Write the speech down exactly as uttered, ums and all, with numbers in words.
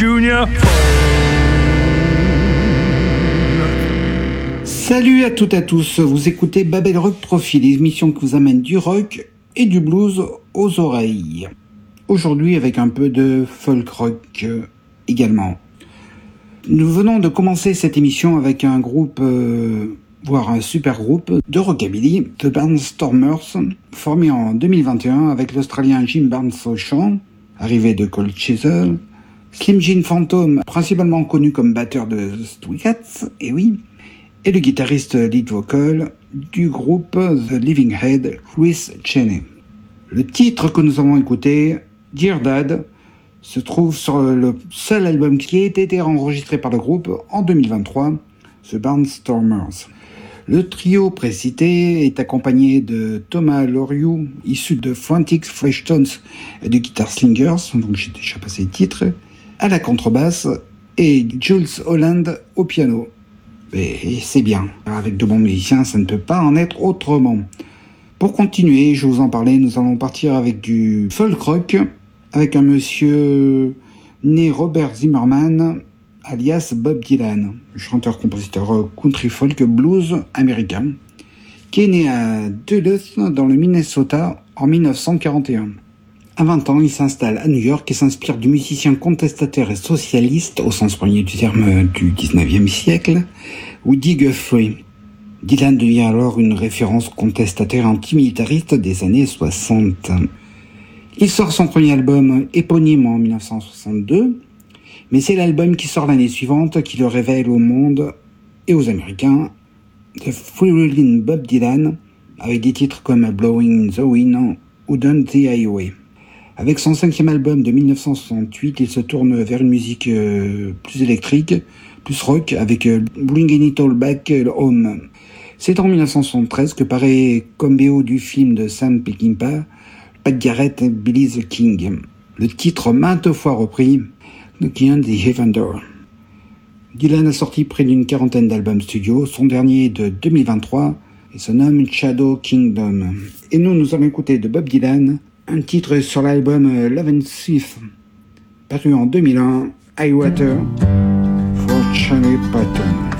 Junior. Salut à toutes et à tous, vous écoutez Babel Rock Profil, l'émission qui vous amène du rock et du blues aux oreilles. Aujourd'hui avec un peu de folk rock euh, également. Nous venons de commencer cette émission avec un groupe, euh, voire un super groupe de rockabilly, The Barnstormers, formé en deux mille vingt et un avec l'Australien Jim Barnes au chant, arrivé de Cold Chisel, Slim Jim Phantom, principalement connu comme batteur de The Stray Cats, et oui, et le guitariste lead vocal du groupe The Living Head, Chris Cheney. Le titre que nous avons écouté, Dear Dad, se trouve sur le seul album qui a été enregistré par le groupe en deux mille vingt-trois, The Barnstormers. Le trio précité est accompagné de Thomas Loriou, issu de Frantic Freshtones et de Guitar Slingers, donc j'ai déjà passé le titre, à la contrebasse, et Jules Holland au piano. Et c'est bien, avec de bons musiciens, ça ne peut pas en être autrement. Pour continuer, je vous en parlais, nous allons partir avec du folk rock, avec un monsieur né Robert Zimmerman, alias Bob Dylan, chanteur-compositeur country folk blues américain, qui est né à Duluth, dans le Minnesota, en dix-neuf cent quarante et un. À vingt ans, il s'installe à New York et s'inspire du musicien contestataire et socialiste, au sens premier du terme du dix-neuvième siècle, Woody Guthrie. Dylan devient alors une référence contestataire antimilitariste des années soixante. Il sort son premier album éponyme en dix-neuf cent soixante-deux, mais c'est l'album qui sort l'année suivante qui le révèle au monde et aux Américains, The Freewheelin' Bob Dylan, avec des titres comme Blowing in the Wind ou Down the Highway. Avec son cinquième album de dix-neuf cent soixante-huit, il se tourne vers une musique euh, plus électrique, plus rock, avec euh, Bringing It All Back Home. C'est en dix-neuf cent soixante-treize que paraît comme B O du film de Sam Peckinpah, Pat Garrett et Billy the King. Le titre maintes fois repris, Knocking on the Heaven Door. Dylan a sorti près d'une quarantaine d'albums studio, son dernier de deux mille vingt-trois et se nomme Shadow Kingdom. Et nous, nous allons écouter de Bob Dylan un titre sur l'album Love and Thief, paru en deux mille un, High Water for Charlie Patton.